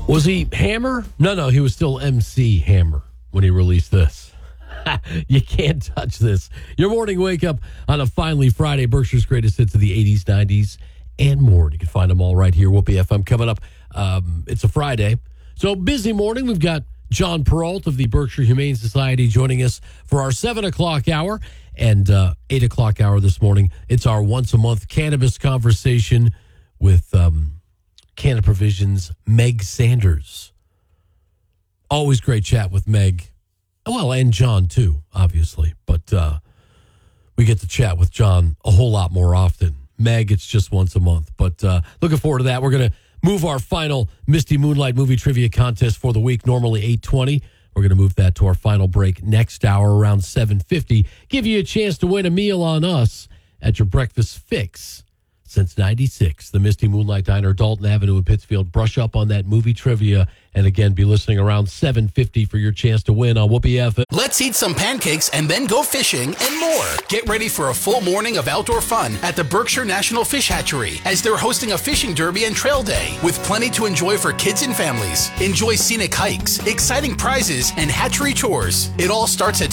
Was he Hammer? No, he was still MC Hammer when he released this. You can't touch this. Your morning wake up on a finally Friday. Berkshire's greatest hits of the 80s, 90s, and more. You can find them all right here. Whoopee FM coming up. It's a Friday. So busy morning. We've got John Peralt of the Berkshire Humane Society joining us for our 7 o'clock hour. And 8 o'clock hour this morning, it's our once-a-month cannabis conversation with Canna Provisions' Meg Sanders. Always great chat with Meg. Well, and John, too, obviously. But we get to chat with John a whole lot more often. Meg, it's just once a month. But looking forward to that. We're going to move our final Misty Moonlight movie trivia contest for the week, normally 8:20. We're going to move that to our final break next hour around 7:50. Give you a chance to win a meal on us at your breakfast fix. Since 96, the Misty Moonlight Diner, Dalton Avenue in Pittsfield. Brush up on that movie trivia. And again, be listening around 7:50 for your chance to win on Whoopee FM. Let's eat some pancakes and then go fishing and more. Get ready for a full morning of outdoor fun at the Berkshire National Fish Hatchery as they're hosting a fishing derby and trail day with plenty to enjoy for kids and families. Enjoy scenic hikes, exciting prizes, and hatchery tours. It all starts at